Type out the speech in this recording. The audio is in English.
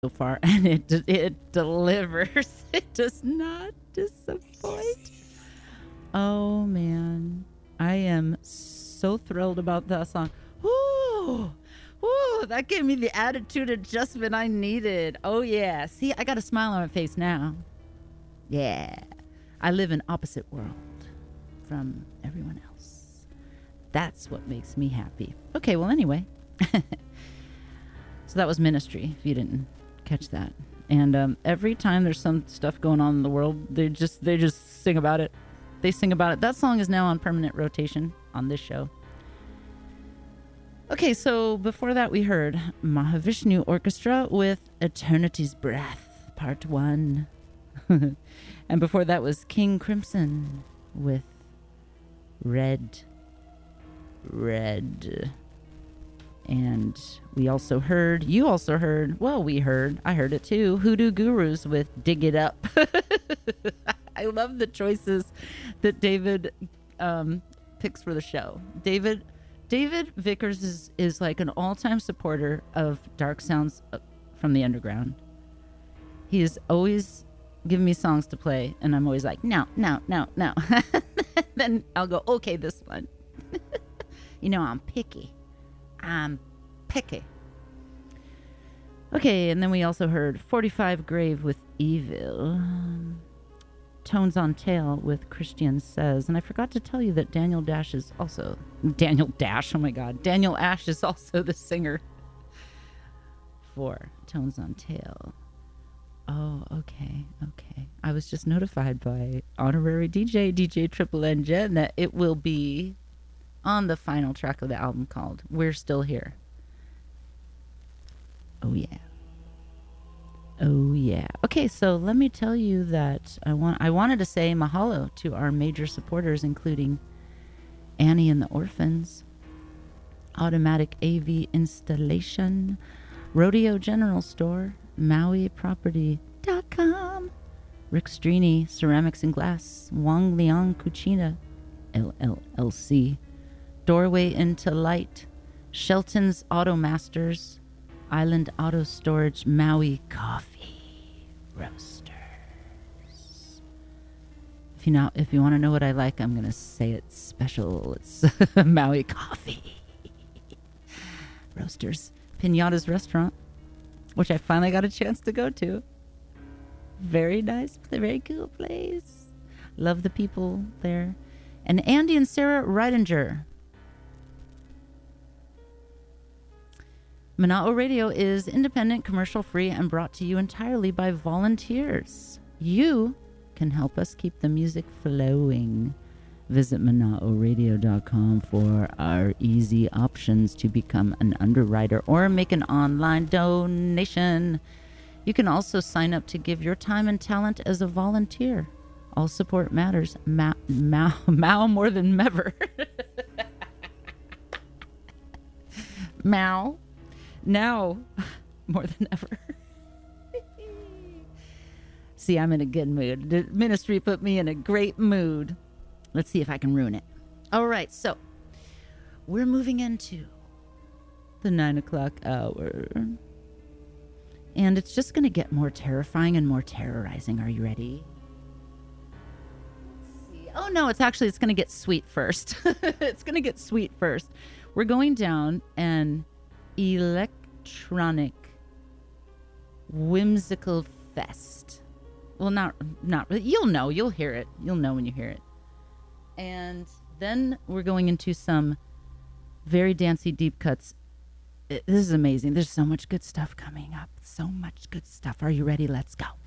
so far, and it delivers. It does not disappoint. Oh man, I am so thrilled about that song. Woo! Woo! That gave me the attitude adjustment I needed. Oh yeah. See, I got a smile on my face now. Yeah. I live in opposite world from everyone else. That's what makes me happy. Okay, well anyway. So that was Ministry, if you didn't catch that. And every time there's some stuff going on in the world, they just sing about it. They sing about it. That song is now on permanent rotation on this show. Okay, so before that we heard Mahavishnu Orchestra with Eternity's Breath, Part 1. And before that was King Crimson with Red. And we also heard, I heard it too, Hoodoo Gurus with Dig It Up. I love the choices that David picks for the show. David Vickers is like an all-time supporter of Dark Sounds from the Underground. He is always giving me songs to play, and I'm always like, no. Then I'll go, okay, this one. You know, I'm picky. Okay, and then we also heard 45 Grave with Evil. Tones on Tail with Christian Says. And I forgot to tell you that Daniel Ash is also the singer for Tones on Tail. Oh, okay. I was just notified by honorary DJ Triple N Jen, that it will be on the final track of the album called We're Still Here. Oh yeah. Okay, so let me tell you that I wanted to say mahalo to our major supporters, including Annie and the Orphans, Automatic AV Installation, Rodeo General Store, MauiProperty.com, Rick Strini, Ceramics and Glass, Wang Liang Cucina, LLC, Doorway into Light, Shelton's Auto Masters, Island Auto Storage, Maui Coffee Roasters. If you want to know what I like, I'm going to say it special. It's Maui Coffee Roasters. Pinata's Restaurant, which I finally got a chance to go to. Very nice, very cool place. Love the people there. And Andy and Sarah Reidinger. Mana'o Radio is independent, commercial-free, and brought to you entirely by volunteers. You can help us keep the music flowing. Visit Mana'oRadio.com for our easy options to become an underwriter or make an online donation. You can also sign up to give your time and talent as a volunteer. All support matters. Mao more than ever. Mao. Now more than ever. See, I'm in a good mood. The ministry put me in a great mood. Let's see if I can ruin it. All right, so we're moving into the 9 o'clock hour. And it's just going to get more terrifying and more terrorizing. Are you ready? Let's see. Oh, no, it's going to get sweet first. It's going to get sweet first. We're going down an electronic whimsical fest. Well, not really. You'll hear it. You'll know when you hear it. And then we're going into some very dancey deep cuts. This is amazing. There's so much good stuff coming up. So much good stuff. Are you ready? Let's go.